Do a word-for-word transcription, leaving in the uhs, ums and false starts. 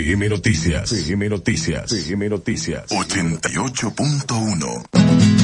P M Noticias. P M Noticias. P M Noticias. ochenta y ocho punto uno.